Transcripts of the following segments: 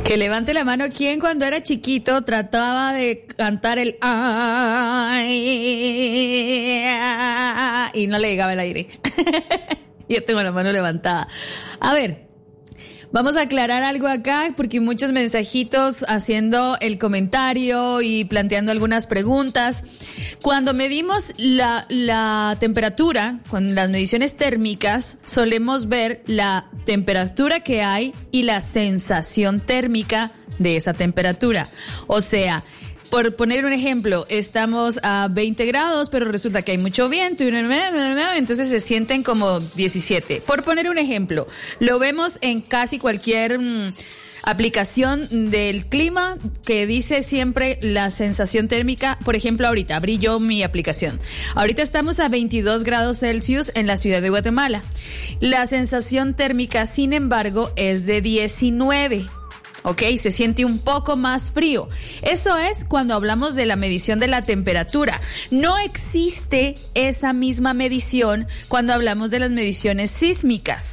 Que levante la mano quien cuando era chiquito trataba de cantar el ay y no le llegaba el aire. Yo tengo la mano levantada. A ver, vamos a aclarar algo acá porque muchos mensajitos haciendo el comentario y planteando algunas preguntas. Cuando medimos la temperatura, con las mediciones térmicas, solemos ver la temperatura que hay y la sensación térmica de esa temperatura. O sea, por poner un ejemplo, estamos a 20 grados, pero resulta que hay mucho viento, y entonces se sienten como 17. Por poner un ejemplo, lo vemos en casi cualquier aplicación del clima que dice siempre la sensación térmica. Por ejemplo, ahorita abrí yo mi aplicación. Ahorita estamos a 22 grados Celsius en la ciudad de Guatemala. La sensación térmica, sin embargo, es de 19. ¿Ok? Se siente un poco más frío. Eso es cuando hablamos de la medición de la temperatura. No existe esa misma medición cuando hablamos de las mediciones sísmicas.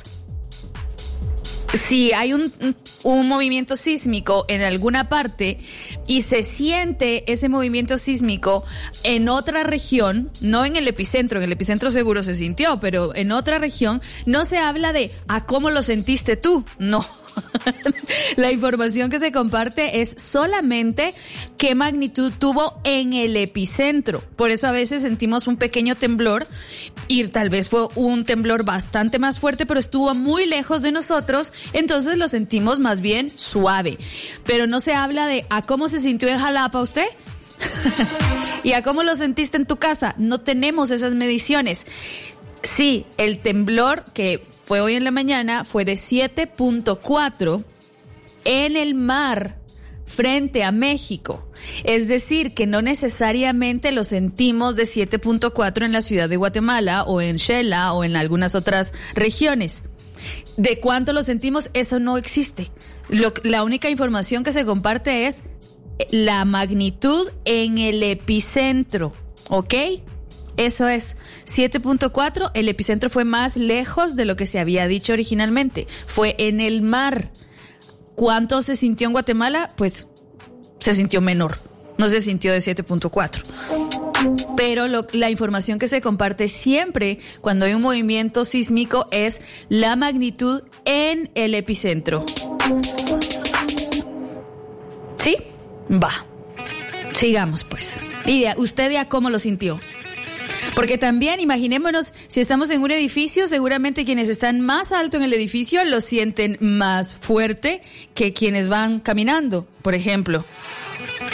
Si hay un movimiento sísmico en alguna parte y se siente ese movimiento sísmico en otra región, no en el epicentro seguro se sintió, pero en otra región, no se habla de ¿a cómo lo sentiste tú? No. La información que se comparte es solamente qué magnitud tuvo en el epicentro. Por eso a veces sentimos un pequeño temblor y tal vez fue un temblor bastante más fuerte, pero estuvo muy lejos de nosotros, entonces lo sentimos más bien suave. Pero no se habla de ¿a cómo se sintió en Jalapa usted? ¿Y a cómo lo sentiste en tu casa? No tenemos esas mediciones. Sí, el temblor que fue hoy en la mañana fue de 7.4 en el mar frente a México. Es decir, que no necesariamente lo sentimos de 7.4 en la ciudad de Guatemala o en Xela o en algunas otras regiones. ¿De cuánto lo sentimos? Eso no existe. La única información que se comparte es la magnitud en el epicentro, ¿ok? Eso es, 7.4, el epicentro fue más lejos de lo que se había dicho originalmente, fue en el mar. ¿Cuánto se sintió en Guatemala? Pues se sintió menor, no se sintió de 7.4. Pero la información que se comparte siempre cuando hay un movimiento sísmico es la magnitud en el epicentro. ¿Sí? Va. Sigamos pues. ¿Y usted ya cómo lo sintió? Porque también, imaginémonos, si estamos en un edificio, seguramente quienes están más alto en el edificio lo sienten más fuerte que quienes van caminando, por ejemplo.